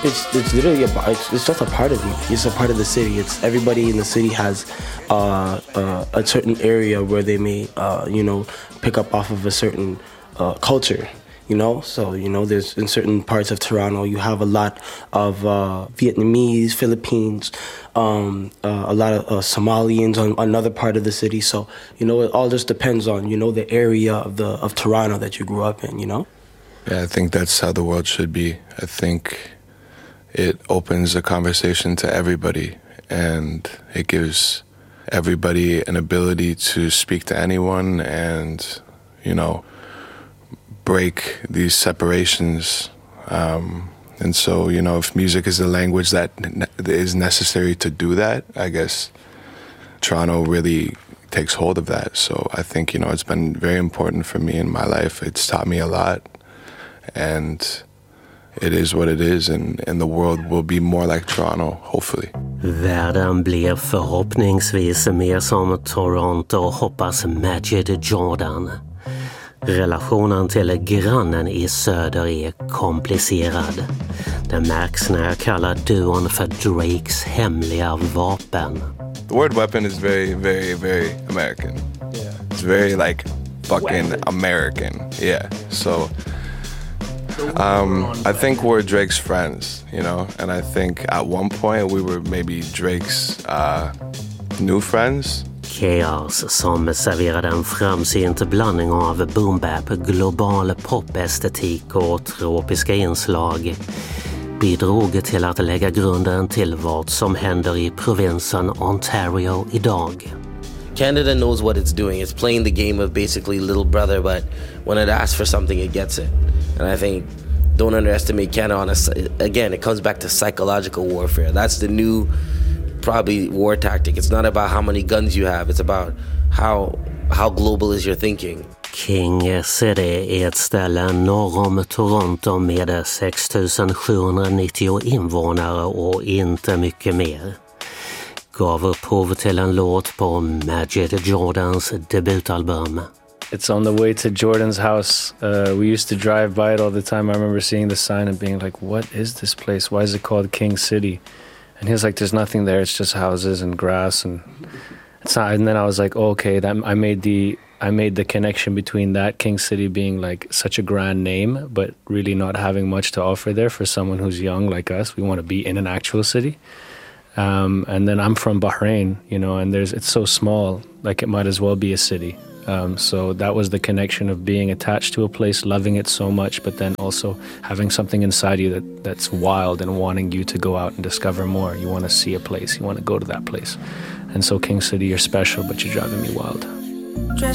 it's literally it's just a part of me. It's a part of the city. It's everybody in the city has a certain area where they may pick up off of a certain culture. So there's in certain parts of Toronto you have a lot of Vietnamese, Philippines, a lot of Somalians on another part of the city. So it all just depends on the area of Toronto that you grew up in. Yeah, I think that's how the world should be. I think it opens a conversation to everybody, and it gives everybody an ability to speak to anyone and break these separations. And so, if music is the language that is necessary to do that, I guess Toronto really takes hold of that. So I think, it's been very important for me in my life. It's taught me a lot, and it is what it is, and the world will be more like Toronto, hopefully. Världen blir förhoppningsvis mer som Toronto, hoppas Majid Jordan. Relationen till grannen i söder är komplicerad. Det märks när jag kallar duon för Drakes hemliga vapen. The word weapon is very, very, very American. Yeah. It's very fucking American. Yeah. So I think we're Drake's friends, and I think at one point we were maybe Drake's new friends. Chaos, som serverade en framsynt blandning av boom-bap, global pop-estetik och tropiska inslag, bidrog till att lägga grunden till vad som händer i provinsen Ontario idag. Canada knows what it's doing. It's playing the game of basically little brother, but when it asks for something, it gets it. And I think, don't underestimate Canada again, it comes back to psychological warfare. That's the new probably war tactic. It's not about how many guns you have. It's about how global is your thinking. King City är ett ställe norr om Toronto med 6790 invånare och inte mycket mer. Gav upphov till en låt på Majid Jordans debutalbum. It's on the way to Jordan's house. We used to drive by it all the time. I remember seeing the sign and being like, what is this place? Why is it called King City? And he was like, there's nothing there. It's just houses and grass. And it's not. And then I was like, oh, okay, I made the connection between that King City being like such a grand name, but really not having much to offer there for someone who's young like us. We want to be in an actual city. And then I'm from Bahrain, and it's so small, like it might as well be a city. So that was the connection of being attached to a place, loving it so much, but then also having something inside you that's wild and wanting you to go out and discover more. You want to see a place, you want to go to that place. And so King City, you're special, but you're driving me wild.